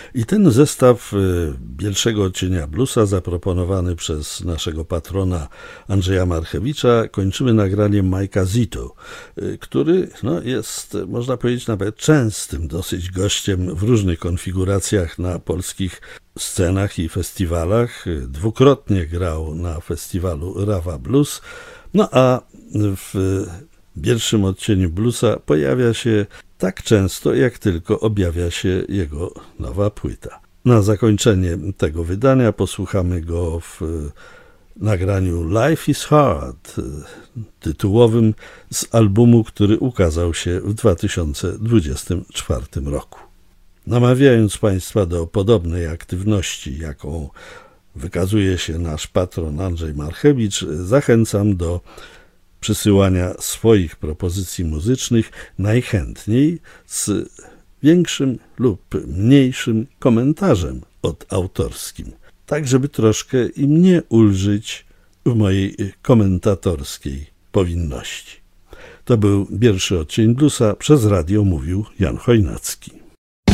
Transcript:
I ten zestaw pierwszego odcienia bluesa zaproponowany przez naszego patrona Andrzeja Marchewicza kończymy nagraniem Majka Zito, który jest, można powiedzieć, nawet częstym dosyć gościem w różnych konfiguracjach na polskich scenach i festiwalach. Dwukrotnie grał na festiwalu Rawa Blues, a w pierwszym odcieniu bluesa pojawia się tak często, jak tylko objawia się jego nowa płyta. Na zakończenie tego wydania posłuchamy go w nagraniu Life is Hard, tytułowym z albumu, który ukazał się w 2024 roku. Namawiając Państwa do podobnej aktywności, jaką wykazuje się nasz patron Andrzej Marchewicz, zachęcam do przysyłania swoich propozycji muzycznych, najchętniej z większym lub mniejszym komentarzem odautorskim, tak żeby troszkę i mnie ulżyć w mojej komentatorskiej powinności. To był pierwszy odcień bluesa, przez radio mówił Jan Chojnacki.